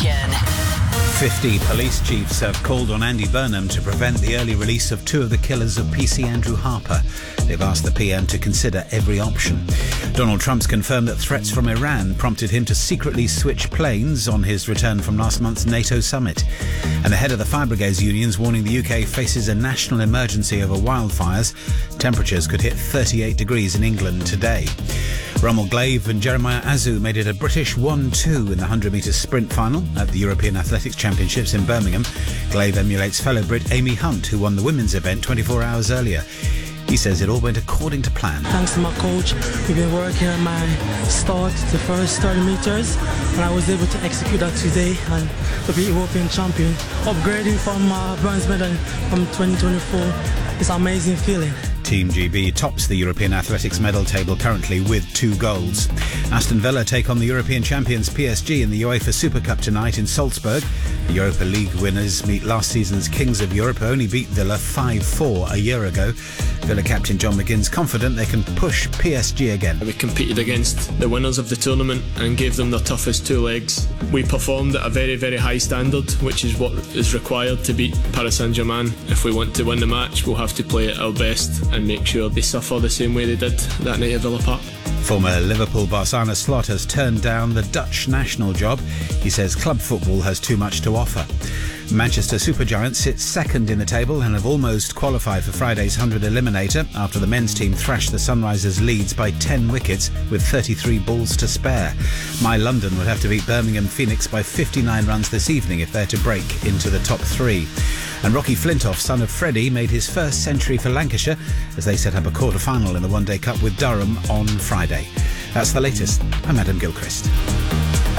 Nation. 50 police chiefs have called on Andy Burnham to prevent the early release of two of the killers of PC Andrew Harper. They've asked the PM to consider every option. Donald Trump's confirmed that threats from Iran prompted him to secretly switch planes on his return from last month's NATO summit. And the head of the fire brigades union's warning the UK faces a national emergency over wildfires. Temperatures could hit 38 degrees in England today. Rommel Glaive and Jeremiah Azu made it a British 1-2 in the 100-metre sprint final at the European Athletics Championships in Birmingham. Glaive emulates fellow Brit Amy Hunt, who won the women's event 24 hours earlier. He says it all went according to plan. Thanks to my coach, we've been working on my start, the first 30 metres, and I was able to execute that today and to be European champion. Upgrading from bronze medal from 2024, it's an amazing feeling. Team GB tops the European Athletics medal table currently with 2 golds. Aston Villa take on the European champions PSG in the UEFA Super Cup tonight in Salzburg. The Europa League winners meet last season's Kings of Europe, who only beat Villa 5-4 a year ago. Villa captain John McGinn's confident they can push PSG again. We competed against the winners of the tournament and gave them their toughest 2 legs. We performed at a very, very high standard, which is what is required to beat Paris Saint-Germain. If we want to win the match, we'll have to play at our best and make sure they suffer the same way they did that night at Villa Park. Former Liverpool boss Arne Slot has turned down the Dutch national job. He says club football has too much to offer. Manchester Supergiants sit second in the table and have almost qualified for Friday's 100 eliminator after the men's team thrashed the Sunrisers Leeds by 10 wickets with 33 balls to spare. My London would have to beat Birmingham Phoenix by 59 runs this evening if they're to break into the top 3. And Rocky Flintoff, son of Freddie, made his first century for Lancashire as they set up a quarter-final in the One Day Cup with Durham on Friday. That's the latest. I'm Adam Gilchrist.